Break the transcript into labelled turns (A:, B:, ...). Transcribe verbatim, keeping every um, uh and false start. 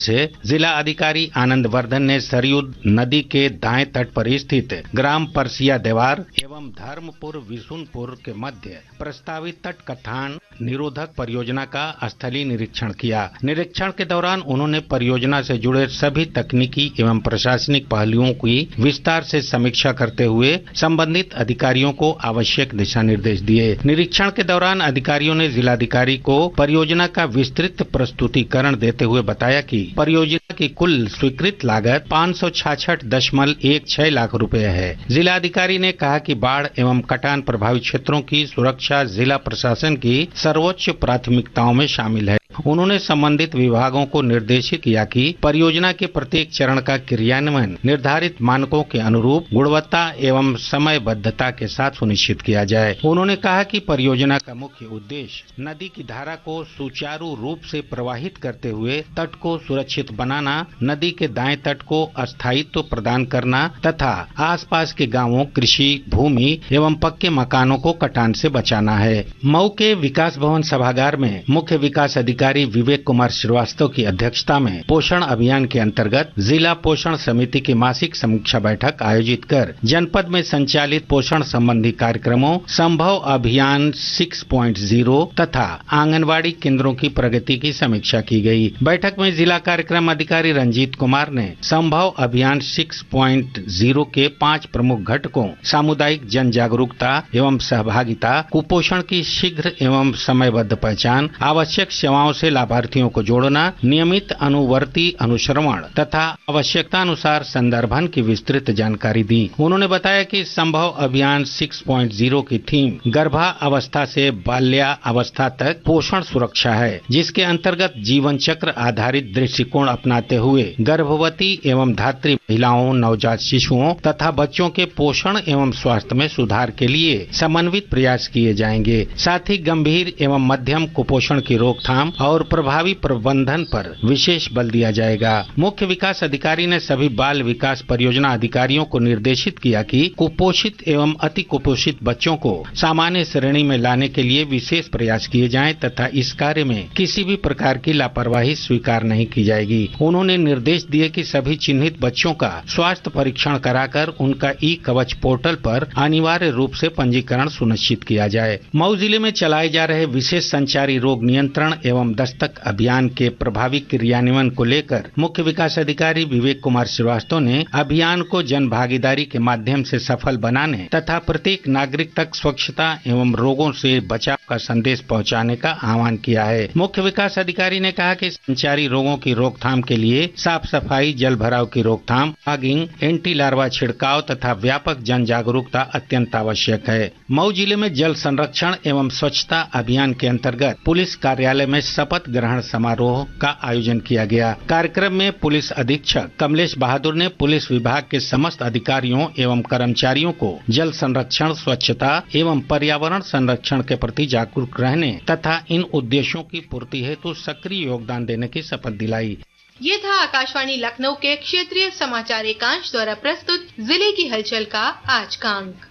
A: से जिला अधिकारी आनंद वर्धन ने सरयू नदी के दाएं तट पर स्थित ग्राम परसिया देवार एवं धर्मपुर विशुनपुर के मध्य प्रस्तावित तट कटान निरोधक परियोजना का स्थलीय निरीक्षण किया। निरीक्षण के दौरान उन्होंने परियोजना से जुड़े सभी तकनीकी एवं प्रशासनिक पहलुओं की विस्तार से समीक्षा करते हुए संबंधित अधिकारियों को आवश्यक दिशा निर्देश दिए। निरीक्षण के दौरान अधिकारियों ने जिलाधिकारी को परियोजना का विस्तृत प्रस्तुतिकरण देते हुए बताया कि परियोजना की कुल स्वीकृत लागत पाँच सौ छियासठ दशमलव एक छह लाख रुपए है। जिलाधिकारी ने कहा कि बाढ़ एवं कटान प्रभावित क्षेत्रों की सुरक्षा जिला प्रशासन की सर्वोच्च प्राथमिकताओं में शामिल है। उन्होंने संबंधित विभागों को निर्देशित किया कि परियोजना के प्रत्येक चरण का क्रियान्वयन निर्धारित मानकों के अनुरूप गुणवत्ता एवं समयबद्धता के साथ सुनिश्चित किया जाए। उन्होंने कहा कि परियोजना का मुख्य उद्देश्य नदी की धारा को सुचारू रूप से प्रवाहित करते हुए तट को सुरक्षित बनाना, नदी के दाएं तट को स्थायित्व प्रदान करना तथा आसपास के गांवों, कृषि भूमि एवं पक्के मकानों को कटान से बचाना है। मऊ के विकास भवन सभागार में मुख्य विकास अधिकारी विवेक कुमार श्रीवास्तव की अध्यक्षता में पोषण अभियान के अंतर्गत जिला पोषण समिति की मासिक समीक्षा बैठक आयोजित कर जनपद में संचालित पोषण संबंधी कार्यक्रमों, संभव अभियान छह पॉइंट शून्य तथा आंगनवाड़ी केंद्रों की प्रगति की समीक्षा की गई। बैठक में जिला कार्यक्रम अधिकारी रंजीत कुमार ने संभव अभियान छह पॉइंट शून्य के पांच प्रमुख घटकों सामुदायिक जन जागरूकता एवं सहभागिता, कुपोषण की शीघ्र एवं समयबद्ध पहचान, आवश्यक सेवाओं से लाभार्थियों को जोड़ना, नियमित अनुवर्ती अनुश्रवण तथा आवश्यकता अनुसार संदर्भन की विस्तृत जानकारी दी। उन्होंने बताया कि संभव अभियान छह पॉइंट शून्य की थीम गर्भा अवस्था से बाल्या अवस्था तक पोषण सुरक्षा है, जिसके अंतर्गत जीवन चक्र आधारित दृष्टिकोण अपनाते हुए गर्भवती एवं धात्री महिलाओं, नवजात शिशुओं तथा बच्चों के पोषण एवं स्वास्थ्य में सुधार के लिए समन्वित प्रयास किए जाएंगे। साथ ही गंभीर एवं मध्यम कुपोषण की रोकथाम और प्रभावी प्रबंधन पर विशेष बल दिया जाएगा। मुख्य विकास अधिकारी ने सभी बाल विकास परियोजना अधिकारियों को निर्देशित किया कि कुपोषित एवं अति कुपोषित बच्चों को सामान्य श्रेणी में लाने के लिए विशेष प्रयास किए जाएं तथा इस कार्य में किसी भी प्रकार की लापरवाही स्वीकार नहीं की जाएगी। उन्होंने निर्देश दिए कि सभी चिन्हित बच्चों का स्वास्थ्य परीक्षण कराकर उनका ई कवच पोर्टल पर अनिवार्य रूप से पंजीकरण सुनिश्चित किया जाए। मऊ जिले में चलाए जा रहे विशेष संचारी रोग नियंत्रण एवं दस्तक अभियान के प्रभावी क्रियान्वयन को लेकर मुख्य विकास अधिकारी विवेक कुमार श्रीवास्तव ने अभियान को जन भागीदारी के माध्यम से सफल बनाने तथा प्रत्येक नागरिक तक स्वच्छता एवं रोगों से बचाव का संदेश पहुंचाने का आह्वान किया है। मुख्य विकास अधिकारी ने कहा कि संचारी रोगों की रोकथाम के लिए साफ सफाई, जल भराव की रोकथाम, फॉगिंग, एंटी लार्वा छिड़काव तथा व्यापक जन जागरूकता अत्यंत आवश्यक है। मऊ जिले में जल संरक्षण एवं स्वच्छता अभियान के अंतर्गत पुलिस कार्यालय में शपथ ग्रहण समारोह का आयोजन किया गया। कार्यक्रम में पुलिस अधीक्षक कमलेश बहादुर ने पुलिस विभाग के समस्त अधिकारियों एवं कर्मचारियों को जल संरक्षण, स्वच्छता एवं पर्यावरण संरक्षण के प्रति जागरूक रहने तथा इन उद्देश्यों की पूर्ति हेतु सक्रिय योगदान देने की शपथ दिलाई।
B: ये था आकाशवाणी लखनऊ के क्षेत्रीय समाचार एकांश द्वारा प्रस्तुत जिले की हलचल का आज का अंक।